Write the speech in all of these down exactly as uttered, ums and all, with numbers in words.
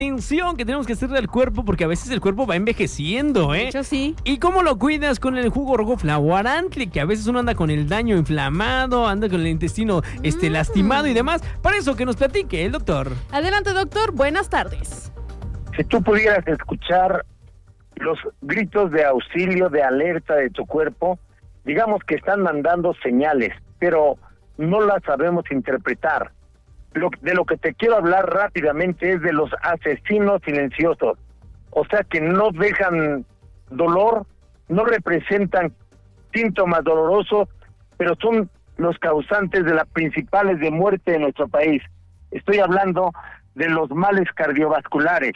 Atención que tenemos que hacerle al cuerpo porque a veces el cuerpo va envejeciendo, ¿eh? De hecho, sí. ¿Y cómo lo cuidas? Con el jugo rojo Flavorantle, que a veces uno anda con el daño inflamado, anda con el intestino este, mm. lastimado y demás. Para eso que nos platique el doctor. Adelante, doctor. Buenas tardes. Si tú pudieras escuchar los gritos de auxilio, de alerta de tu cuerpo, digamos que están mandando señales, pero no las sabemos interpretar. Lo, de lo que te quiero hablar rápidamente es de los asesinos silenciosos, o sea que no dejan dolor, no representan síntomas dolorosos, pero son los causantes de las principales de muerte de nuestro país. Estoy hablando de los males cardiovasculares.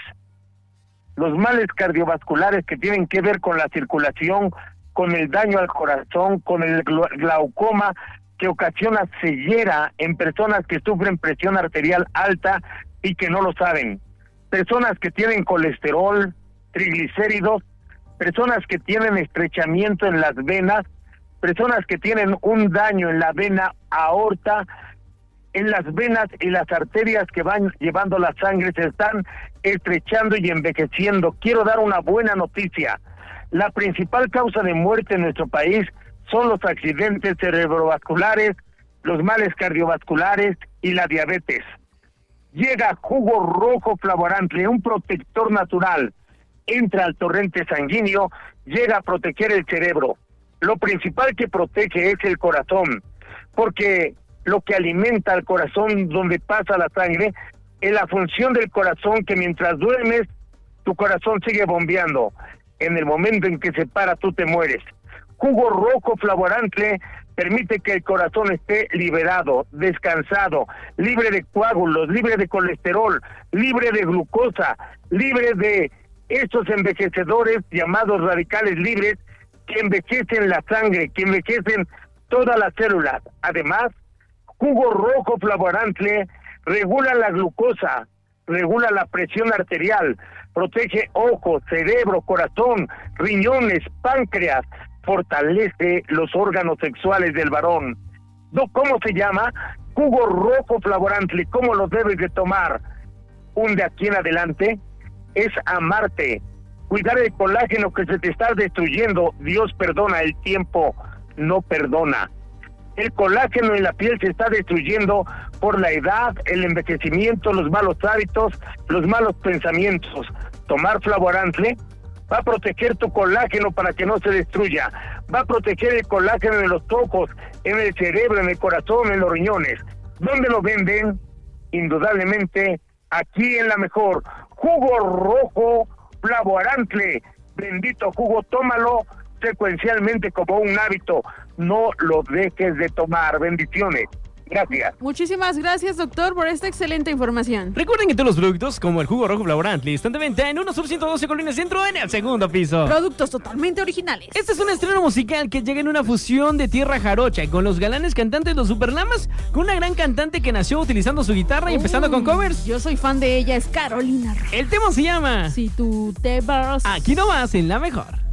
Los males cardiovasculares que tienen que ver con la circulación, con el daño al corazón, con el glaucoma, que ocasiona ceguera en personas que sufren presión arterial alta y que no lo saben. Personas que tienen colesterol, triglicéridos, personas que tienen estrechamiento en las venas, personas que tienen un daño en la vena aorta, en las venas y las arterias que van llevando la sangre se están estrechando y envejeciendo. Quiero dar una buena noticia. La principal causa de muerte en nuestro país son los accidentes cerebrovasculares, los males cardiovasculares y la diabetes. Llega jugo rojo Flavorantle, un protector natural. Entra al torrente sanguíneo, llega a proteger el cerebro. Lo principal que protege es el corazón, porque lo que alimenta al corazón donde pasa la sangre es la función del corazón, que mientras duermes, tu corazón sigue bombeando. En el momento en que se para, tú te mueres. Jugo rojo Flavorantle permite que el corazón esté liberado, descansado, libre de coágulos, libre de colesterol, libre de glucosa, libre de estos envejecedores llamados radicales libres que envejecen la sangre, que envejecen todas las células. Además, jugo rojo Flavorantle regula la glucosa, regula la presión arterial, protege ojos, cerebro, corazón, riñones, páncreas, fortalece los órganos sexuales del varón. ¿Cómo se llama? Jugo rojo Flavorantle. ¿Cómo lo debes de tomar? Un de aquí en adelante es amarte, cuidar el colágeno que se te está destruyendo. Dios perdona, el tiempo no perdona. El colágeno en la piel se está destruyendo por la edad, el envejecimiento, los malos hábitos, los malos pensamientos. Tomar Flavorantle va a proteger tu colágeno para que no se destruya. Va a proteger el colágeno en los ojos, en el cerebro, en el corazón, en los riñones. ¿Dónde lo venden? Indudablemente aquí en la mejor. Jugo rojo Flavorantle. Bendito jugo, tómalo secuencialmente como un hábito. No lo dejes de tomar. Bendiciones. Gracias. Muchísimas gracias, doctor, por esta excelente información. Recuerden que todos los productos, como el jugo rojo Flavorantle, están de venta en uno Sur ciento doce Colinas Centro, en el segundo piso. Productos totalmente originales. Este es un estreno musical que llega en una fusión de tierra jarocha con los galanes cantantes Los Superlamas, con una gran cantante que nació utilizando su guitarra y uh, empezando con covers. Yo soy fan de ella, es Carolina. El tema se llama Si tú te vas. Aquí nomás, en la mejor.